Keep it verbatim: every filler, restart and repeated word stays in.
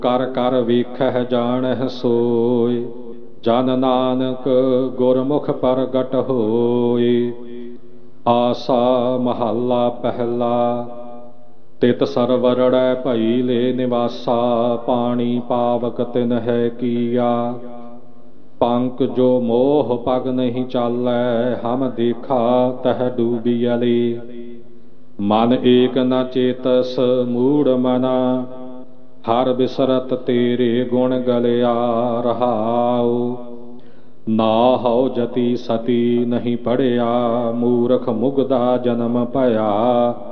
ਕਰ ਕਰ ਵੇਖਹਿ ਜਾਣਹਿ ਸੋਇ। ਜਨ ਨਾਨਕ ਗੁਰਮੁਖ ਪ੍ਰਗਟ ਹੋਇ। ਆਸਾ ਮਹੱਲਾ ਪਹਿਲਾ। ਤਿਤ ਸਰਵਰੜੈ ਭਈ ਲੈ ਨਿਵਾਸਾ। ਪਾਣੀ ਪਾਵਕ ਤਿਨ ਹੈ ਕੀਆ। ਪੰਕ ਜੋ ਮੋਹ ਪਗ ਨਹੀਂ ਚਾਲੈ। ਹਮ ਦੇਖਾ ਤਹ ਡੂਬੀਅਲੀ। ਮਨ ਏਕ ਨ ਚੇਤਸ ਮੂੜ ਮਨਾ। ਹਰ ਬਿਸਰਤ ਤੇਰੇ ਗੁਣ ਗਲਿਆ ਰਹਾਉ। ਨਾ ਹਉ ਜਤੀ ਸਤੀ ਨਹੀਂ ਪੜਿਆ। ਮੂਰਖ ਮੁਗਦਾ ਜਨਮ ਭਇਆ।